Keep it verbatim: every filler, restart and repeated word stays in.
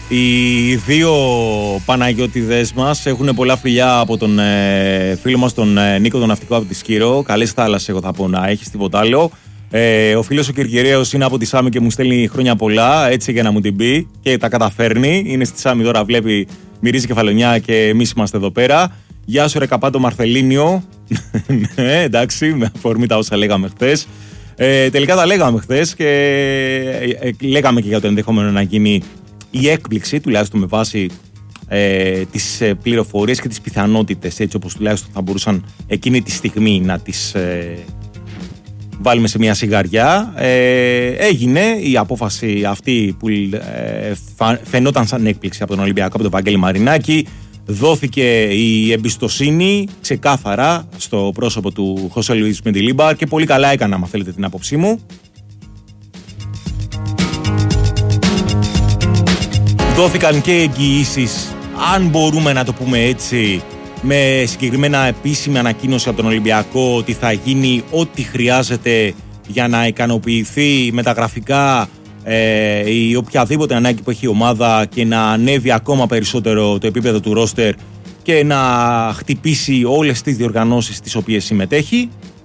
Οι δύο Παναγιώτηδες μας έχουν πολλά φιλιά από τον ε, φίλο μας τον ε, Νίκο τον Ναυτικό από τη Σκύρο. Καλές θάλασσες, εγώ θα πω, να έχεις τίποτα άλλο. Ε, ο φίλος ο Κυρκυραίος είναι από τη Σάμι και μου στέλνει χρόνια πολλά, έτσι για να μου την πει, και τα καταφέρνει. Είναι στη Σάμι τώρα, βλέπει, μυρίζει κεφαλονιά και εμείς είμαστε εδώ πέρα. Γεια σου ρε Καπάτο Μαρθελίνιο. Ναι, εντάξει, με αφορμή τα όσα λέγαμε χθες. Ε, τελικά τα λέγαμε χθες και ε, ε, λέγαμε και για το ενδεχόμενο να γίνει η έκπληξη, τουλάχιστον με βάση ε, τις ε, πληροφορίες και τις πιθανότητες, έτσι όπως τουλάχιστον θα μπορούσαν εκείνη τη στιγμή να τις ε, βάλουμε σε μια σιγαριά. Ε, έγινε η απόφαση αυτή που ε, φαινόταν σαν έκπληξη από τον Ολυμπιακό, από τον Βαγγέλη Μαρινάκη. Δόθηκε η εμπιστοσύνη ξεκάθαρα στο πρόσωπο του Χωσέ Λουίς Μεντιλίμπαρ και πολύ καλά έκανα, αν θέλετε την άποψή μου. Δόθηκαν και εγγυήσεις, αν μπορούμε να το πούμε έτσι, με συγκεκριμένα επίσημη ανακοίνωση από τον Ολυμπιακό ότι θα γίνει ό,τι χρειάζεται για να ικανοποιηθεί μεταγραφικά ε, η οποιαδήποτε ανάγκη που έχει η ομάδα και να ανέβει ακόμα περισσότερο το επίπεδο του ρόστερ και να χτυπήσει όλες τις διοργανώσεις στις οποίες συμμετέχει.